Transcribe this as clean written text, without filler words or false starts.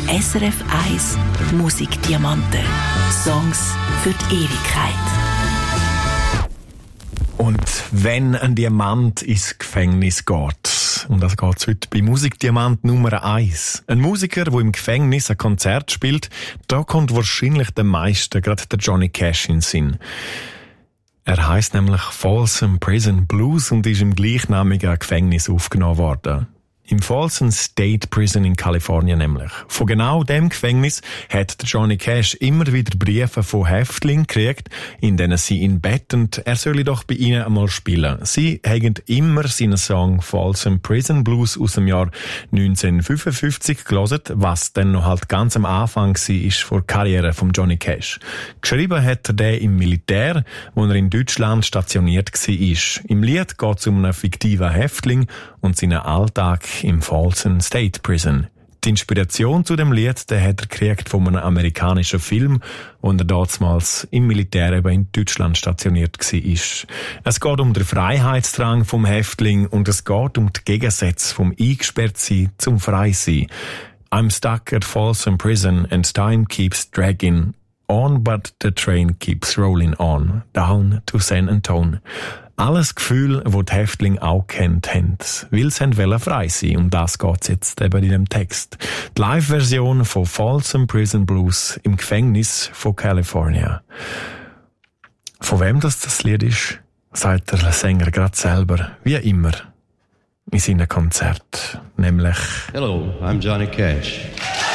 SRF 1 Musikdiamanten. Songs für die Ewigkeit. Und wenn ein Diamant ins Gefängnis geht, und das geht heute bei Musikdiamant Nummer 1. Ein Musiker, der im Gefängnis ein Konzert spielt, da kommt wahrscheinlich den meisten gerade der Johnny Cash in den Sinn. Er heisst nämlich Folsom Prison Blues und ist im gleichnamigen Gefängnis aufgenommen worden. Im Folsom State Prison in Kalifornien nämlich. Von genau dem Gefängnis hat Johnny Cash immer wieder Briefe von Häftlingen gekriegt, in denen sie ihn betten, er solle doch bei ihnen einmal spielen. Sie haben immer seinen Song Folsom Prison Blues aus dem Jahr 1955 gehört, was dann noch halt ganz am Anfang war vor der Karriere von Johnny Cash. Geschrieben hat er den im Militär, wo er in Deutschland stationiert war. Im Lied geht es um einen fiktiven Häftling und seinen Alltag im Folsom State Prison. Die Inspiration zu dem Lied, den hat er gekriegt von einem amerikanischen Film, wo er damals im Militär eben in Deutschland stationiert war. Es geht um den Freiheitsdrang vom Häftling und es geht um die Gegensätze vom Eingesperrtsein zum Freisein. I'm stuck at Folsom Prison and time keeps dragging on, but the train keeps rolling on, down to San Antonio. Alles Gefühl, das die Häftlinge auch kennt haben, weil sie wollen frei sein. Um das geht es jetzt eben in dem Text. Die Live-Version von Folsom Prison Blues im Gefängnis von California. Von wem das Lied ist, sagt der Sänger gerade selber, wie immer, in seinem Konzert. Nämlich... Hello, I'm Johnny Cash.